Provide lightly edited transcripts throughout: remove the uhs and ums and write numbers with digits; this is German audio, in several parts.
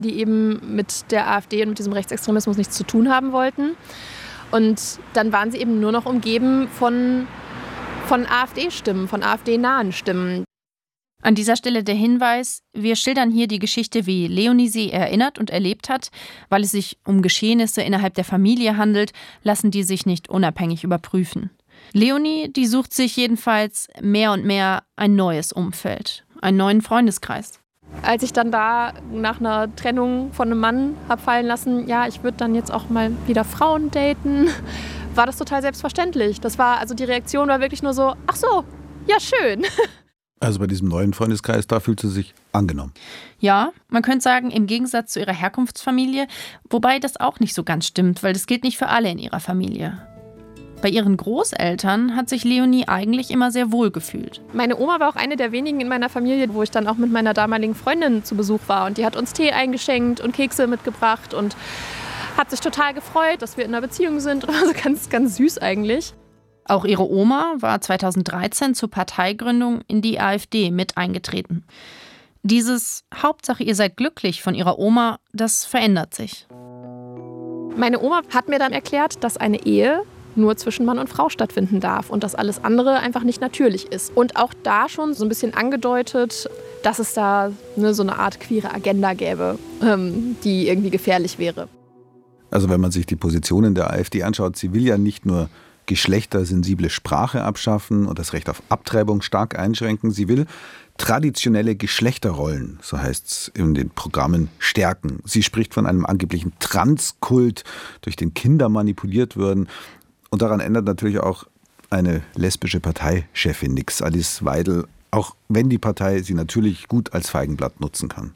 die eben mit der AfD und mit diesem Rechtsextremismus nichts zu tun haben wollten. Und dann waren sie eben nur noch umgeben von AfD-Stimmen, von AfD-nahen Stimmen. An dieser Stelle der Hinweis, wir schildern hier die Geschichte, wie Leonie sie erinnert und erlebt hat. Weil es sich um Geschehnisse innerhalb der Familie handelt, lassen die sich nicht unabhängig überprüfen. Leonie, die sucht sich jedenfalls mehr und mehr ein neues Umfeld, einen neuen Freundeskreis. Als ich dann da nach einer Trennung von einem Mann habe fallen lassen, ja, ich würde dann jetzt auch mal wieder Frauen daten, war das total selbstverständlich. Die Reaktion war wirklich nur so, ach so, ja schön. Also bei diesem neuen Freundeskreis, da fühlt sie sich angenommen. Ja, man könnte sagen, im Gegensatz zu ihrer Herkunftsfamilie, wobei das auch nicht so ganz stimmt, weil das gilt nicht für alle in ihrer Familie. Bei ihren Großeltern hat sich Leonie eigentlich immer sehr wohl gefühlt. Meine Oma war auch eine der wenigen in meiner Familie, wo ich dann auch mit meiner damaligen Freundin zu Besuch war. Und die hat uns Tee eingeschenkt und Kekse mitgebracht und hat sich total gefreut, dass wir in einer Beziehung sind. Also ganz, ganz süß eigentlich. Auch ihre Oma war 2013 zur Parteigründung in die AfD mit eingetreten. Dieses Hauptsache, ihr seid glücklich von ihrer Oma, das verändert sich. Meine Oma hat mir dann erklärt, dass eine Ehe nur zwischen Mann und Frau stattfinden darf und dass alles andere einfach nicht natürlich ist. Und auch da schon so ein bisschen angedeutet, dass es da so eine Art queere Agenda gäbe, die irgendwie gefährlich wäre. Also wenn man sich die Positionen der AfD anschaut, sie will ja nicht nur geschlechtersensible Sprache abschaffen und das Recht auf Abtreibung stark einschränken. Sie will traditionelle Geschlechterrollen, so heißt es in den Programmen, stärken. Sie spricht von einem angeblichen Transkult, durch den Kinder manipuliert würden. Und daran ändert natürlich auch eine lesbische Parteichefin nichts, Alice Weidel, auch wenn die Partei sie natürlich gut als Feigenblatt nutzen kann.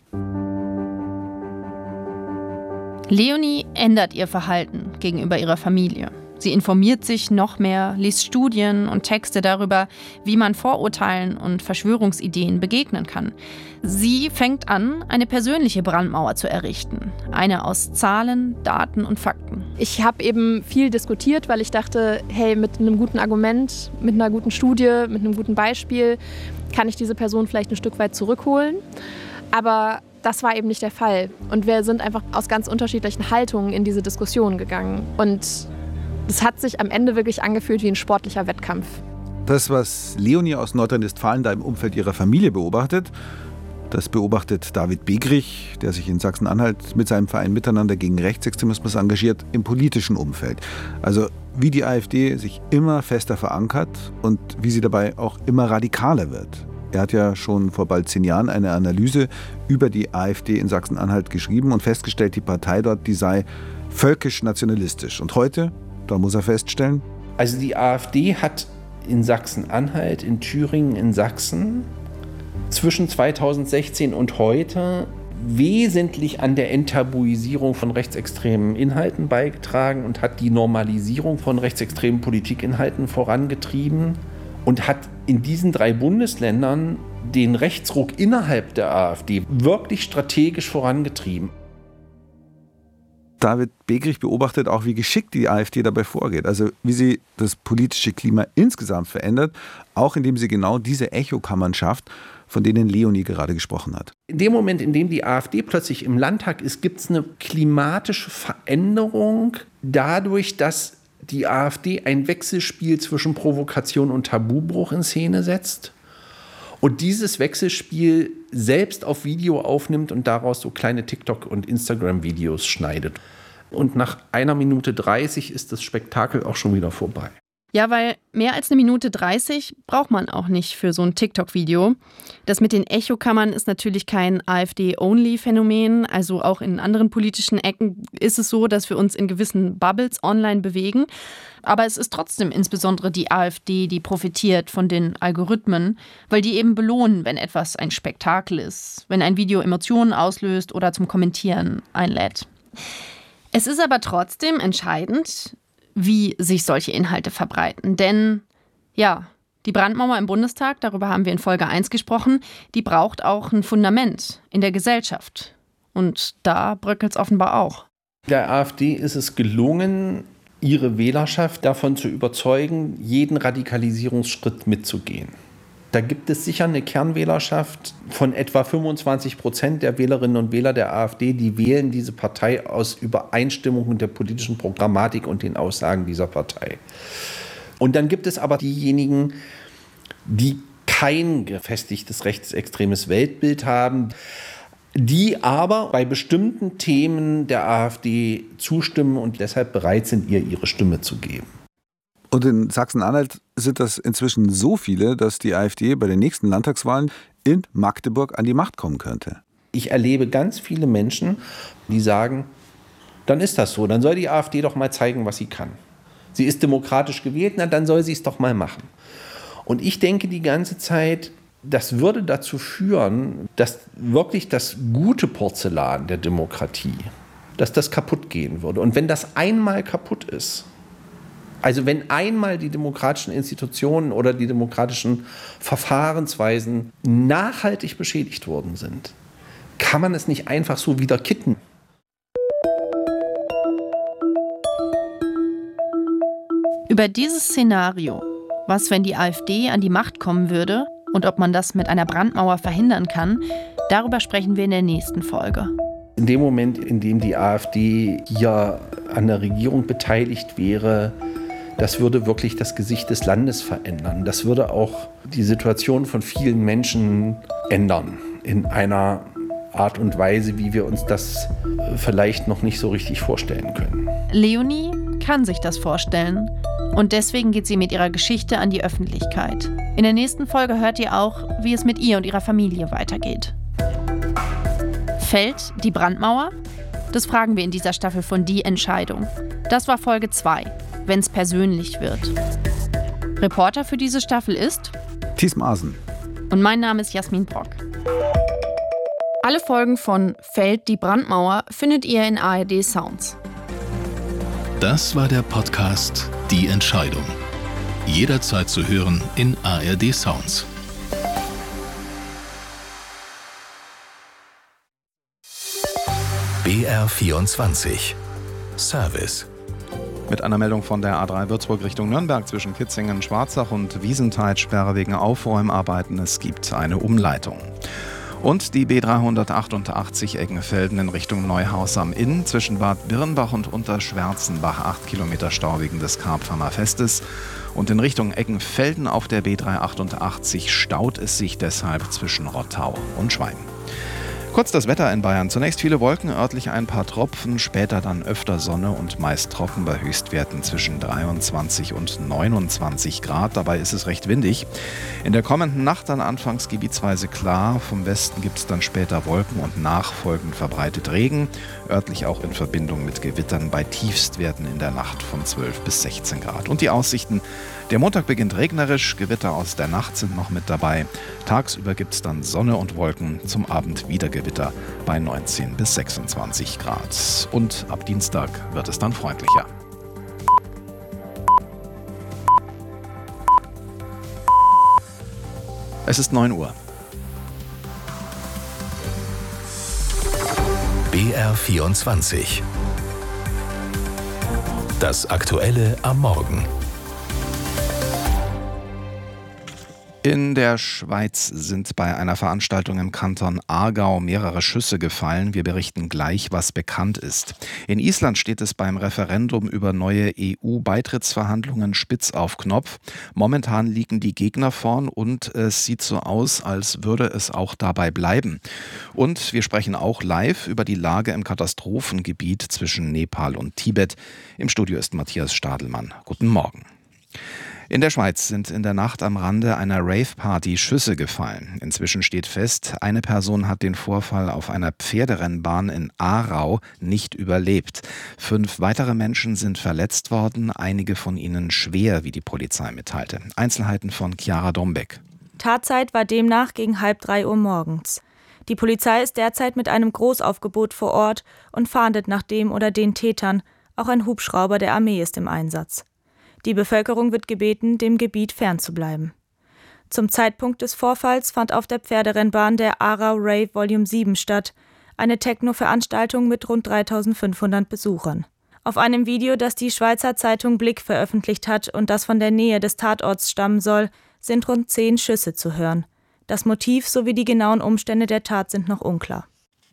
Leonie ändert ihr Verhalten gegenüber ihrer Familie. Sie informiert sich noch mehr, liest Studien und Texte darüber, wie man Vorurteilen und Verschwörungsideen begegnen kann. Sie fängt an, eine persönliche Brandmauer zu errichten. Eine aus Zahlen, Daten und Fakten. Ich habe eben viel diskutiert, weil ich dachte, hey, mit einem guten Argument, mit einer guten Studie, mit einem guten Beispiel kann ich diese Person vielleicht ein Stück weit zurückholen. Aber das war eben nicht der Fall. Und wir sind einfach aus ganz unterschiedlichen Haltungen in diese Diskussion gegangen. Und es hat sich am Ende wirklich angefühlt wie ein sportlicher Wettkampf. Das, was Leonie aus Nordrhein-Westfalen da im Umfeld ihrer Familie beobachtet, das beobachtet David Begrich, der sich in Sachsen-Anhalt mit seinem Verein Miteinander gegen Rechtsextremismus engagiert, im politischen Umfeld. Also wie die AfD sich immer fester verankert und wie sie dabei auch immer radikaler wird. Er hat ja schon vor bald 10 Jahren eine Analyse über die AfD in Sachsen-Anhalt geschrieben und festgestellt, die Partei dort, die sei völkisch-nationalistisch. Und heute, da muss er feststellen, also die AfD hat in Sachsen-Anhalt, in Thüringen, in Sachsen zwischen 2016 und heute wesentlich an der Enttabuisierung von rechtsextremen Inhalten beigetragen und hat die Normalisierung von rechtsextremen Politikinhalten vorangetrieben und hat in diesen 3 Bundesländern den Rechtsruck innerhalb der AfD wirklich strategisch vorangetrieben. David Begrich beobachtet auch, wie geschickt die AfD dabei vorgeht. Also wie sie das politische Klima insgesamt verändert, auch indem sie genau diese Echokammern schafft, von denen Leonie gerade gesprochen hat. In dem Moment, in dem die AfD plötzlich im Landtag ist, gibt es eine klimatische Veränderung dadurch, dass die AfD ein Wechselspiel zwischen Provokation und Tabubruch in Szene setzt und dieses Wechselspiel selbst auf Video aufnimmt und daraus so kleine TikTok- und Instagram-Videos schneidet. Und nach 1 Minute 30 ist das Spektakel auch schon wieder vorbei. Ja, weil mehr als 1 Minute 30 braucht man auch nicht für so ein TikTok-Video. Das mit den Echokammern ist natürlich kein AfD-Only-Phänomen. Also auch in anderen politischen Ecken ist es so, dass wir uns in gewissen Bubbles online bewegen. Aber es ist trotzdem insbesondere die AfD, die profitiert von den Algorithmen, weil die eben belohnen, wenn etwas ein Spektakel ist, wenn ein Video Emotionen auslöst oder zum Kommentieren einlädt. Es ist aber trotzdem entscheidend, wie sich solche Inhalte verbreiten. Denn ja, die Brandmauer im Bundestag, darüber haben wir in Folge 1 gesprochen, die braucht auch ein Fundament in der Gesellschaft. Und da bröckelt es offenbar auch. Der AfD ist es gelungen, ihre Wählerschaft davon zu überzeugen, jeden Radikalisierungsschritt mitzugehen. Da gibt es sicher eine Kernwählerschaft von etwa 25% der Wählerinnen und Wähler der AfD, die wählen diese Partei aus Übereinstimmung mit der politischen Programmatik und den Aussagen dieser Partei. Und dann gibt es aber diejenigen, die kein gefestigtes rechtsextremes Weltbild haben, die aber bei bestimmten Themen der AfD zustimmen und deshalb bereit sind, ihr ihre Stimme zu geben. Und in Sachsen-Anhalt sind das inzwischen so viele, dass die AfD bei den nächsten Landtagswahlen in Magdeburg an die Macht kommen könnte. Ich erlebe ganz viele Menschen, die sagen, dann ist das so, dann soll die AfD doch mal zeigen, was sie kann. Sie ist demokratisch gewählt, na, dann soll sie es doch mal machen. Und ich denke die ganze Zeit, das würde dazu führen, dass wirklich das gute Porzellan der Demokratie, dass das kaputt gehen würde. Und wenn das einmal kaputt ist, also wenn einmal die demokratischen Institutionen oder die demokratischen Verfahrensweisen nachhaltig beschädigt worden sind, kann man es nicht einfach so wieder kitten. Über dieses Szenario, was, wenn die AfD an die Macht kommen würde und ob man das mit einer Brandmauer verhindern kann, darüber sprechen wir in der nächsten Folge. In dem Moment, in dem die AfD hier an der Regierung beteiligt wäre, das würde wirklich das Gesicht des Landes verändern. Das würde auch die Situation von vielen Menschen ändern. In einer Art und Weise, wie wir uns das vielleicht noch nicht so richtig vorstellen können. Leonie kann sich das vorstellen. Und deswegen geht sie mit ihrer Geschichte an die Öffentlichkeit. In der nächsten Folge hört ihr auch, wie es mit ihr und ihrer Familie weitergeht. Fällt die Brandmauer? Das fragen wir in dieser Staffel von Die Entscheidung. Das war Folge 2. Wenn's persönlich wird. Reporter für diese Staffel ist Thies Maaßen. Und mein Name ist Jasmin Brock. Alle Folgen von Fällt die Brandmauer findet ihr in ARD Sounds. Das war der Podcast Die Entscheidung. Jederzeit zu hören in ARD Sounds. BR24 Service. Mit einer Meldung von der A3 Würzburg Richtung Nürnberg zwischen Kitzingen, Schwarzach und Wiesenthal, Sperre wegen Aufräumarbeiten. Es gibt eine Umleitung. Und die B388 Eggenfelden in Richtung Neuhaus am Inn zwischen Bad Birnbach und Unterschwärzenbach 8 Kilometer Stau wegen des Karpfamer Festes. Und in Richtung Eggenfelden auf der B388 staut es sich deshalb zwischen Rottau und Schwein. Kurz das Wetter in Bayern. Zunächst viele Wolken, örtlich ein paar Tropfen, später dann öfter Sonne und meist trocken bei Höchstwerten zwischen 23 und 29 Grad. Dabei ist es recht windig. In der kommenden Nacht dann anfangs gebietsweise klar. Vom Westen gibt es dann später Wolken und nachfolgend verbreitet Regen. Örtlich auch in Verbindung mit Gewittern bei Tiefstwerten in der Nacht von 12 bis 16 Grad. Und die Aussichten: Der Montag beginnt regnerisch, Gewitter aus der Nacht sind noch mit dabei. Tagsüber gibt es dann Sonne und Wolken, zum Abend wieder Gewitter bei 19 bis 26 Grad. Und ab Dienstag wird es dann freundlicher. Es ist 9 Uhr. BR24. Das Aktuelle am Morgen. In der Schweiz sind bei einer Veranstaltung im Kanton Aargau mehrere Schüsse gefallen. Wir berichten gleich, was bekannt ist. In Island steht es beim Referendum über neue EU-Beitrittsverhandlungen spitz auf Knopf. Momentan liegen die Gegner vorn und es sieht so aus, als würde es auch dabei bleiben. Und wir sprechen auch live über die Lage im Katastrophengebiet zwischen Nepal und Tibet. Im Studio ist Matthias Stadelmann. Guten Morgen. In der Schweiz sind in der Nacht am Rande einer Rave-Party Schüsse gefallen. Inzwischen steht fest, eine Person hat den Vorfall auf einer Pferderennbahn in Aarau nicht überlebt. 5 weitere Menschen sind verletzt worden, einige von ihnen schwer, wie die Polizei mitteilte. Einzelheiten von Chiara Dombeck. Tatzeit war demnach gegen 2:30 Uhr morgens. Die Polizei ist derzeit mit einem Großaufgebot vor Ort und fahndet nach dem oder den Tätern. Auch ein Hubschrauber der Armee ist im Einsatz. Die Bevölkerung wird gebeten, dem Gebiet fernzubleiben. Zum Zeitpunkt des Vorfalls fand auf der Pferderennbahn der Aarau Rave Volume 7 statt, eine Techno-Veranstaltung mit rund 3.500 Besuchern. Auf einem Video, das die Schweizer Zeitung Blick veröffentlicht hat und das von der Nähe des Tatorts stammen soll, sind rund 10 Schüsse zu hören. Das Motiv sowie die genauen Umstände der Tat sind noch unklar.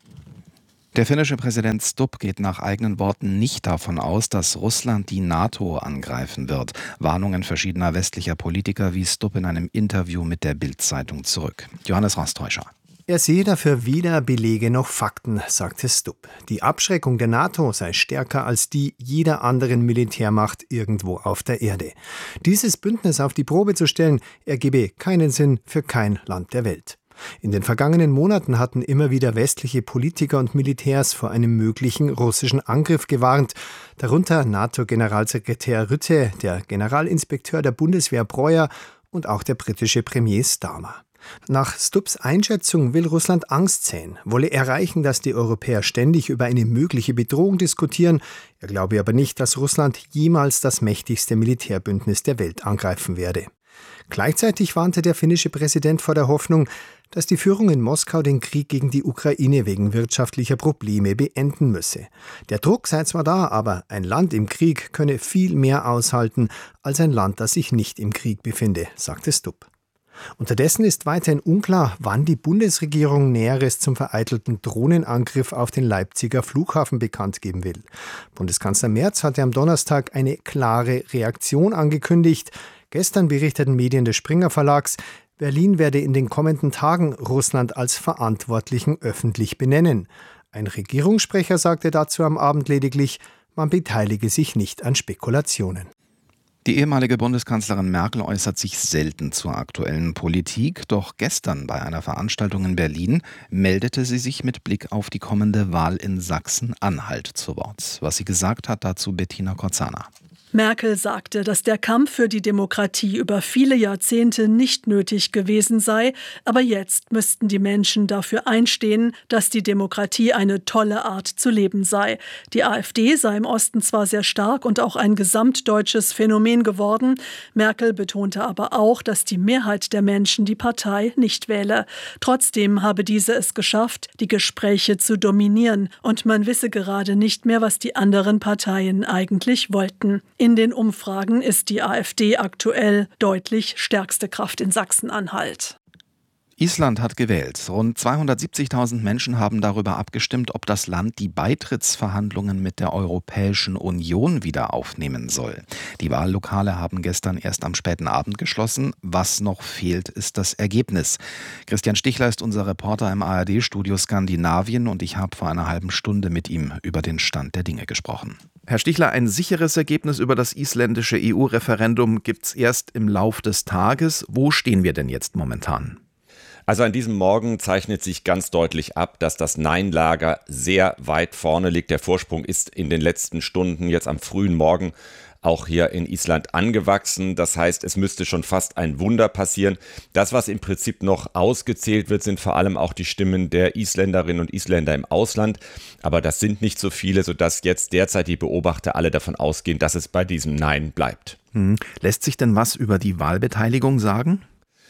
Der finnische Präsident Stubb geht nach eigenen Worten nicht davon aus, dass Russland die NATO angreifen wird. Warnungen verschiedener westlicher Politiker wies Stubb in einem Interview mit der Bild-Zeitung zurück. Johannes Rostäuscher. Er sehe dafür weder Belege noch Fakten, sagte Stubb. Die Abschreckung der NATO sei stärker als die jeder anderen Militärmacht irgendwo auf der Erde. Dieses Bündnis auf die Probe zu stellen, ergebe keinen Sinn für kein Land der Welt. In den vergangenen Monaten hatten immer wieder westliche Politiker und Militärs vor einem möglichen russischen Angriff gewarnt, darunter NATO-Generalsekretär Rutte, der Generalinspekteur der Bundeswehr Breuer und auch der britische Premier Starmer. Nach Stubbs Einschätzung will Russland Angst säen, wolle erreichen, dass die Europäer ständig über eine mögliche Bedrohung diskutieren. Er glaube aber nicht, dass Russland jemals das mächtigste Militärbündnis der Welt angreifen werde. Gleichzeitig warnte der finnische Präsident vor der Hoffnung, dass die Führung in Moskau den Krieg gegen die Ukraine wegen wirtschaftlicher Probleme beenden müsse. Der Druck sei zwar da, aber ein Land im Krieg könne viel mehr aushalten als ein Land, das sich nicht im Krieg befinde, sagte Stubb. Unterdessen ist weiterhin unklar, wann die Bundesregierung Näheres zum vereitelten Drohnenangriff auf den Leipziger Flughafen bekannt geben will. Bundeskanzler Merz hatte am Donnerstag eine klare Reaktion angekündigt. Gestern berichteten Medien des Springer Verlags, Berlin werde in den kommenden Tagen Russland als Verantwortlichen öffentlich benennen. Ein Regierungssprecher sagte dazu am Abend lediglich, man beteilige sich nicht an Spekulationen. Die ehemalige Bundeskanzlerin Merkel äußert sich selten zur aktuellen Politik, doch gestern bei einer Veranstaltung in Berlin meldete sie sich mit Blick auf die kommende Wahl in Sachsen-Anhalt zu Wort. Was sie gesagt hat, dazu Bettina Korzana. Merkel sagte, dass der Kampf für die Demokratie über viele Jahrzehnte nicht nötig gewesen sei, aber jetzt müssten die Menschen dafür einstehen, dass die Demokratie eine tolle Art zu leben sei. Die AfD sei im Osten zwar sehr stark und auch ein gesamtdeutsches Phänomen geworden, Merkel betonte aber auch, dass die Mehrheit der Menschen die Partei nicht wähle. Trotzdem habe diese es geschafft, die Gespräche zu dominieren, und man wisse gerade nicht mehr, was die anderen Parteien eigentlich wollten. In den Umfragen ist die AfD aktuell deutlich stärkste Kraft in Sachsen-Anhalt. Island hat gewählt. Rund 270.000 Menschen haben darüber abgestimmt, ob das Land die Beitrittsverhandlungen mit der Europäischen Union wieder aufnehmen soll. Die Wahllokale haben gestern erst am späten Abend geschlossen. Was noch fehlt, ist das Ergebnis. Christian Stichler ist unser Reporter im ARD-Studio Skandinavien und ich habe vor einer halben Stunde mit ihm über den Stand der Dinge gesprochen. Herr Stichler, ein sicheres Ergebnis über das isländische EU-Referendum gibt es erst im Lauf des Tages. Wo stehen wir denn jetzt momentan? Also an diesem Morgen zeichnet sich ganz deutlich ab, dass das Nein-Lager sehr weit vorne liegt. Der Vorsprung ist in den letzten Stunden, jetzt am frühen Morgen, auch hier in Island angewachsen. Das heißt, es müsste schon fast ein Wunder passieren. Das, was im Prinzip noch ausgezählt wird, sind vor allem auch die Stimmen der Isländerinnen und Isländer im Ausland. Aber das sind nicht so viele, sodass jetzt derzeit die Beobachter alle davon ausgehen, dass es bei diesem Nein bleibt. Lässt sich denn was über die Wahlbeteiligung sagen?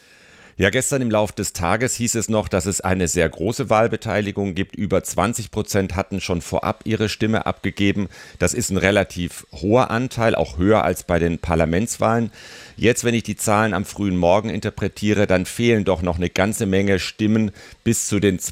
Ja, gestern im Laufe des Tages hieß es noch, dass es eine sehr große Wahlbeteiligung gibt. Über 20% hatten schon vorab ihre Stimme abgegeben. Das ist ein relativ hoher Anteil, auch höher als bei den Parlamentswahlen. Jetzt, wenn ich die Zahlen am frühen Morgen interpretiere, dann fehlen doch noch eine ganze Menge Stimmen bis zu den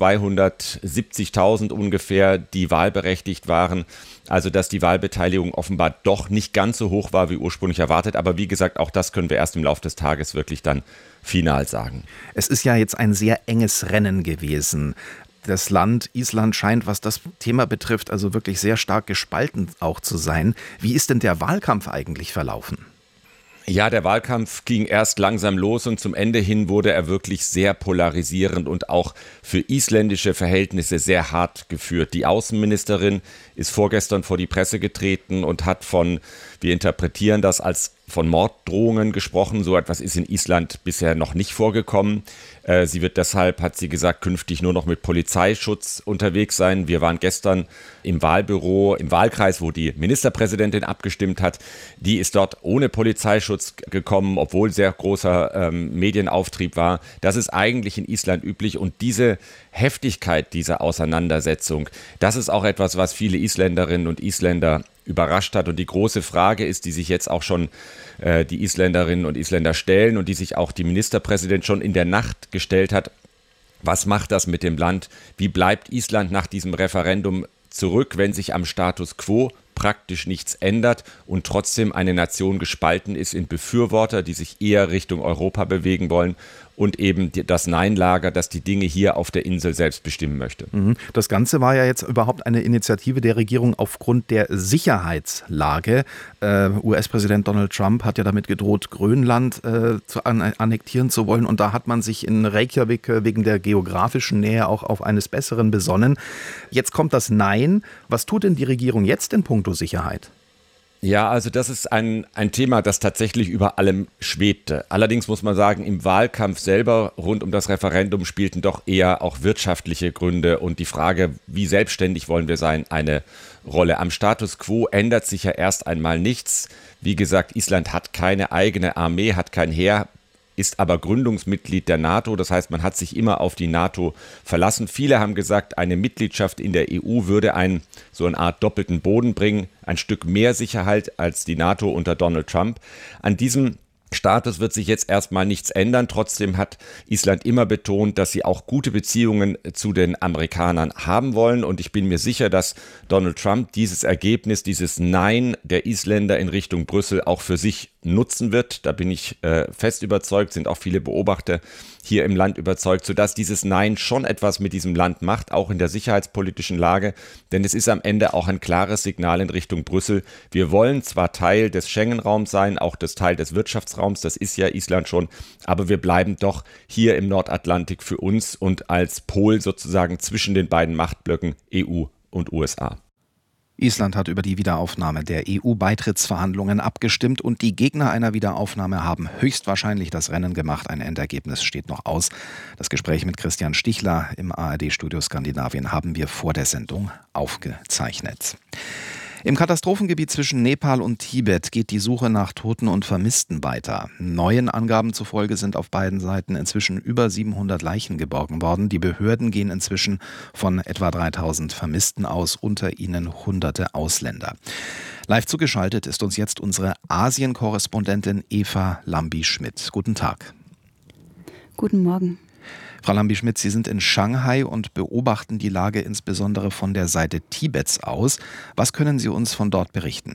270.000 ungefähr, die wahlberechtigt waren. Also, dass die Wahlbeteiligung offenbar doch nicht ganz so hoch war, wie ursprünglich erwartet. Aber wie gesagt, auch das können wir erst im Laufe des Tages wirklich dann final sagen. Es ist ja jetzt ein sehr enges Rennen gewesen. Das Land Island scheint, was das Thema betrifft, also wirklich sehr stark gespalten auch zu sein. Wie ist denn der Wahlkampf eigentlich verlaufen? Ja, der Wahlkampf ging erst langsam los und zum Ende hin wurde er wirklich sehr polarisierend und auch für isländische Verhältnisse sehr hart geführt. Die Außenministerin ist vorgestern vor die Presse getreten und hat wir interpretieren das als von Morddrohungen gesprochen. So etwas ist in Island bisher noch nicht vorgekommen. Sie wird deshalb, hat sie gesagt, künftig nur noch mit Polizeischutz unterwegs sein. Wir waren gestern im Wahlbüro, im Wahlkreis, wo die Ministerpräsidentin abgestimmt hat. Die ist dort ohne Polizeischutz gekommen, obwohl sehr großer Medienauftrieb war. Das ist eigentlich in Island üblich und diese Heftigkeit dieser Auseinandersetzung, das ist auch etwas, was viele Isländerinnen und Isländer überrascht hat. Und die große Frage ist, die sich jetzt auch schon die Isländerinnen und Isländer stellen und die sich auch die Ministerpräsident schon in der Nacht gestellt hat: Was macht das mit dem Land? Wie bleibt Island nach diesem Referendum zurück, wenn sich am Status quo praktisch nichts ändert und trotzdem eine Nation gespalten ist in Befürworter, die sich eher Richtung Europa bewegen wollen, und eben das Nein-Lager, das die Dinge hier auf der Insel selbst bestimmen möchte. Das Ganze war ja jetzt überhaupt eine Initiative der Regierung aufgrund der Sicherheitslage. US-Präsident Donald Trump hat ja damit gedroht, Grönland annektieren zu wollen. Und da hat man sich in Reykjavik wegen der geografischen Nähe auch auf eines Besseren besonnen. Jetzt kommt das Nein. Was tut denn die Regierung jetzt in puncto Sicherheit? Ja, also das ist ein Thema, das tatsächlich über allem schwebte. Allerdings muss man sagen, im Wahlkampf selber rund um das Referendum spielten doch eher auch wirtschaftliche Gründe und die Frage, wie selbstständig wollen wir sein, eine Rolle. Am Status quo ändert sich ja erst einmal nichts. Wie gesagt, Island hat keine eigene Armee, hat kein Heer, ist aber Gründungsmitglied der NATO. Das heißt, man hat sich immer auf die NATO verlassen. Viele haben gesagt, eine Mitgliedschaft in der EU würde so eine Art doppelten Boden bringen, ein Stück mehr Sicherheit als die NATO unter Donald Trump. An diesem Status wird sich jetzt erstmal nichts ändern. Trotzdem hat Island immer betont, dass sie auch gute Beziehungen zu den Amerikanern haben wollen. Und ich bin mir sicher, dass Donald Trump dieses Ergebnis, dieses Nein der Isländer in Richtung Brüssel auch für sich nutzen wird. Da bin ich fest überzeugt, sind auch viele Beobachter hier im Land überzeugt, sodass dieses Nein schon etwas mit diesem Land macht, auch in der sicherheitspolitischen Lage. Denn es ist am Ende auch ein klares Signal in Richtung Brüssel. Wir wollen zwar Teil des Schengen-Raums sein, auch das Teil des Wirtschaftsraums, das ist ja Island schon, aber wir bleiben doch hier im Nordatlantik für uns und als Pol sozusagen zwischen den beiden Machtblöcken EU und USA. Island hat über die Wiederaufnahme der EU-Beitrittsverhandlungen abgestimmt und die Gegner einer Wiederaufnahme haben höchstwahrscheinlich das Rennen gemacht. Ein Endergebnis steht noch aus. Das Gespräch mit Christian Stichler im ARD-Studio Skandinavien haben wir vor der Sendung aufgezeichnet. Im Katastrophengebiet zwischen Nepal und Tibet geht die Suche nach Toten und Vermissten weiter. Neuen Angaben zufolge sind auf beiden Seiten inzwischen über 700 Leichen geborgen worden. Die Behörden gehen inzwischen von etwa 3000 Vermissten aus, unter ihnen Hunderte Ausländer. Live zugeschaltet ist uns jetzt unsere Asien-Korrespondentin Eva Lambi-Schmidt. Guten Tag. Guten Morgen. Frau Lambi-Schmidt, Sie sind in Shanghai und beobachten die Lage insbesondere von der Seite Tibets aus. Was können Sie uns von dort berichten?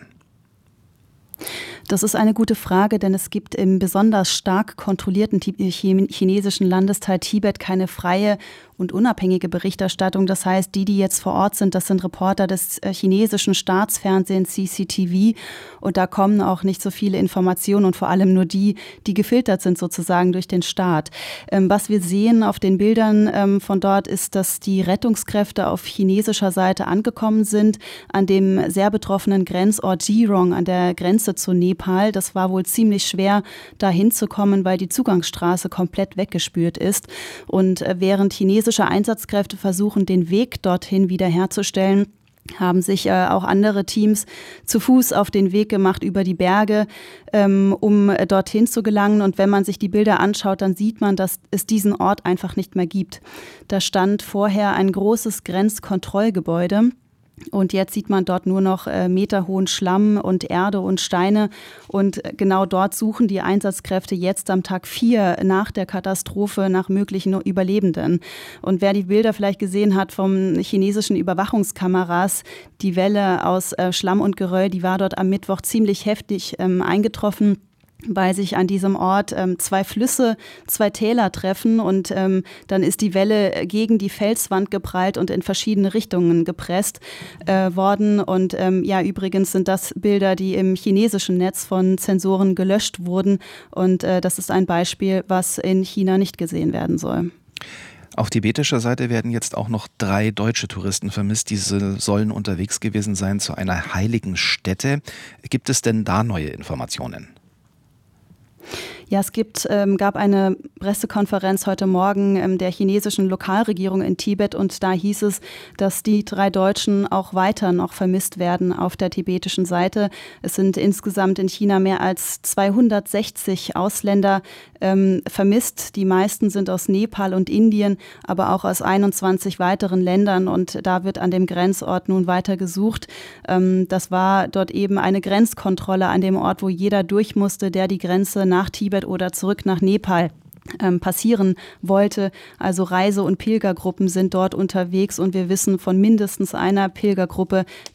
Das ist eine gute Frage, denn es gibt im besonders stark kontrollierten chinesischen Landesteil Tibet keine freie und unabhängige Berichterstattung. Das heißt, die jetzt vor Ort sind, das sind Reporter des chinesischen Staatsfernsehens CCTV. Und da kommen auch nicht so viele Informationen und vor allem nur die gefiltert sind sozusagen durch den Staat. Was wir sehen auf den Bildern von dort ist, dass die Rettungskräfte auf chinesischer Seite angekommen sind an dem sehr betroffenen Grenzort Jirong an der Grenze zu Nepal. Das war wohl ziemlich schwer, da hinzukommen, weil die Zugangsstraße komplett weggespült ist. Und während chinesische Einsatzkräfte versuchen, den Weg dorthin wiederherzustellen, haben sich auch andere Teams zu Fuß auf den Weg gemacht über die Berge, um dorthin zu gelangen. Und wenn man sich die Bilder anschaut, dann sieht man, dass es diesen Ort einfach nicht mehr gibt. Da stand vorher ein großes Grenzkontrollgebäude. Und jetzt sieht man dort nur noch meterhohen Schlamm und Erde und Steine. Und genau dort suchen die Einsatzkräfte jetzt am Tag 4 nach der Katastrophe nach möglichen Überlebenden. Und wer die Bilder vielleicht gesehen hat vom chinesischen Überwachungskameras, die Welle aus Schlamm und Geröll, die war dort am Mittwoch ziemlich heftig eingetroffen, weil sich an diesem Ort 2 Flüsse, 2 Täler treffen und dann ist die Welle gegen die Felswand geprallt und in verschiedene Richtungen gepresst worden. Und übrigens sind das Bilder, die im chinesischen Netz von Zensoren gelöscht wurden. Und das ist ein Beispiel, was in China nicht gesehen werden soll. Auf tibetischer Seite werden jetzt auch noch 3 deutsche Touristen vermisst. Diese sollen unterwegs gewesen sein zu einer heiligen Stätte. Gibt es denn da neue Informationen? Ja, es gab eine Pressekonferenz heute Morgen der chinesischen Lokalregierung in Tibet und da hieß es, dass die 3 Deutschen auch weiter noch vermisst werden auf der tibetischen Seite. Es sind insgesamt in China mehr als 260 Ausländer vermisst. Die meisten sind aus Nepal und Indien, aber auch aus 21 weiteren Ländern und da wird an dem Grenzort nun weiter gesucht. Das war dort eben eine Grenzkontrolle an dem Ort, wo jeder durch musste, der die Grenze nach Tibet oder zurück nach Nepal passieren wollte. Also Reise- und Pilgergruppen sind dort unterwegs und wir wissen von mindestens einer Pilgergruppe,